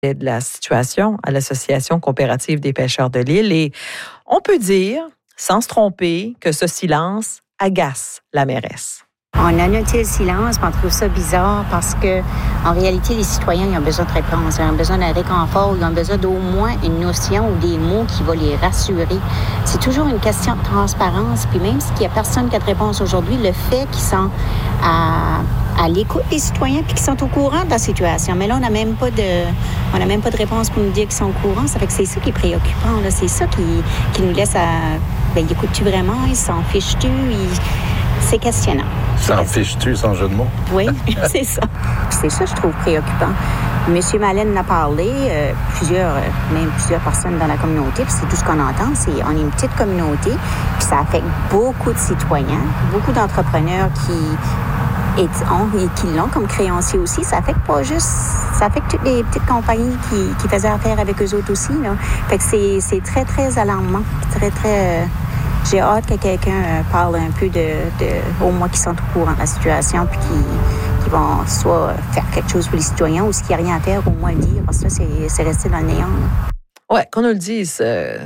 de la situation à l'Association coopérative des pêcheurs de l'île et on peut dire, sans se tromper, que ce silence agace la mairesse. On a noté le silence, mais on trouve ça bizarre parce que, en réalité, les citoyens ils ont besoin de réponses, ils ont besoin d'un réconfort, ils ont besoin d'au moins une notion ou des mots qui vont les rassurer. C'est toujours une question de transparence, puis même s'il n'y a personne qui a de réponse aujourd'hui, le fait qu'ils sont à l'écoute des citoyens puis qu'ils sont au courant de la situation. Mais là, on n'a même pas de réponse pour nous dire qu'ils sont au courant. Ça fait que c'est ça qui est préoccupant, là. C'est ça qui nous laisse à... Bien, ils écoutent-tu vraiment? Ils s'en fichent-tu? C'est questionnant. S'en fiches-tu, sans jeu de mots? Oui, c'est ça. C'est ça, je trouve préoccupant. Monsieur Mallette en a parlé, plusieurs personnes dans la communauté, puis c'est tout ce qu'on entend, on est une petite communauté, puis ça affecte beaucoup de citoyens, beaucoup d'entrepreneurs qui l'ont comme créanciers aussi. Ça affecte pas juste... Ça affecte toutes les petites compagnies qui faisaient affaire avec eux autres aussi, là. Fait que c'est très, très alarmant. Très, très... J'ai hâte que quelqu'un parle un peu au moins qui sont au courant de la situation puis qui vont soit faire quelque chose pour les citoyens ou s'il n'y a rien à faire, au moins le dire, parce que là, c'est resté dans le néant. Oui, qu'on nous le dise,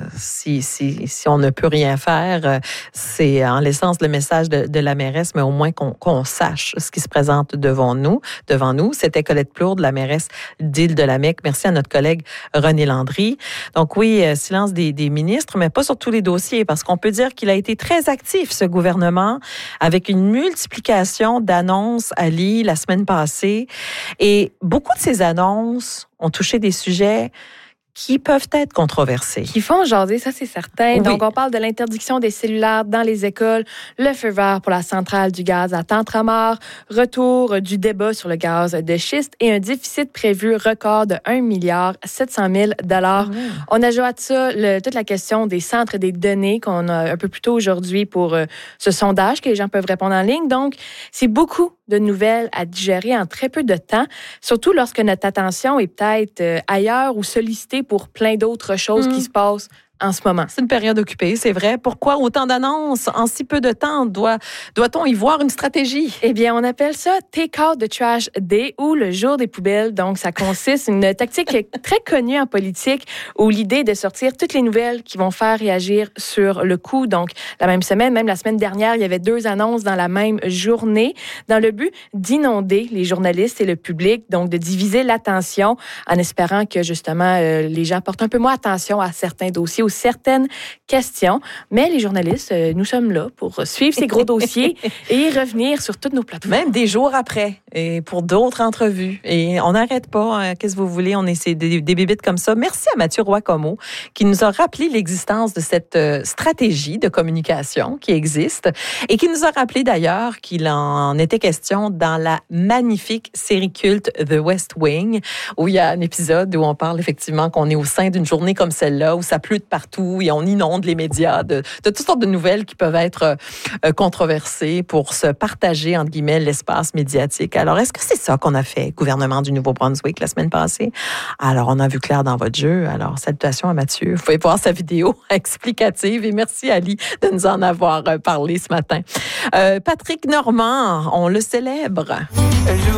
si on ne peut rien faire, c'est en l'essence le message de la mairesse, mais au moins qu'on sache ce qui se présente devant nous. C'était Colette Plourde, la mairesse d'Île-de-la-Mecque. Merci à notre collègue René Landry. Donc oui, silence des ministres, mais pas sur tous les dossiers, parce qu'on peut dire qu'il a été très actif, ce gouvernement, avec une multiplication d'annonces à l'île la semaine passée. Et beaucoup de ces annonces ont touché des sujets qui peuvent être controversés. Qui font jaser, ça c'est certain. Oui. Donc, on parle de l'interdiction des cellulaires dans les écoles, le feu vert pour la centrale du gaz à Tentramar, retour du débat sur le gaz de schiste et un déficit prévu record de 1,7 milliard. On ajoute ça, toute la question des centres des données qu'on a un peu plus tôt aujourd'hui pour ce sondage que les gens peuvent répondre en ligne. Donc, c'est beaucoup de nouvelles à digérer en très peu de temps, surtout lorsque notre attention est peut-être ailleurs ou sollicitée pour plein d'autres choses qui se passent en ce moment. C'est une période occupée, c'est vrai. Pourquoi autant d'annonces en si peu de temps? Doit-on y voir une stratégie? Eh bien, on appelle ça Take Out the Trash Day ou le jour des poubelles. Donc, ça consiste une tactique très connue en politique où l'idée est de sortir toutes les nouvelles qui vont faire réagir sur le coup. Donc, la même semaine, même la semaine dernière, il y avait 2 annonces dans la même journée dans le but d'inonder les journalistes et le public, donc de diviser l'attention en espérant que, justement, les gens portent un peu moins attention à certains dossiers ou certaines questions. Mais les journalistes, nous sommes là pour suivre ces gros dossiers et revenir sur toutes nos plateformes. Même des jours après, et pour d'autres entrevues. Et on n'arrête pas. Qu'est-ce que vous voulez? On essaie des bébites comme ça. Merci à Mathieu Roy-Comeau qui nous a rappelé l'existence de cette stratégie de communication qui existe et qui nous a rappelé d'ailleurs qu'il en était question dans la magnifique série culte The West Wing, où il y a un épisode où on parle effectivement qu'on est au sein d'une journée comme celle-là, où ça pleut de partout et on inonde les médias de toutes sortes de nouvelles qui peuvent être controversées pour se partager, entre guillemets, l'espace médiatique. Alors, est-ce que c'est ça qu'on a fait, gouvernement du Nouveau-Brunswick, la semaine passée? Alors, on a vu clair dans votre jeu. Alors, salutations à Mathieu. Vous pouvez voir sa vidéo explicative et merci Ali de nous en avoir parlé ce matin. Patrick Normand, on le célèbre.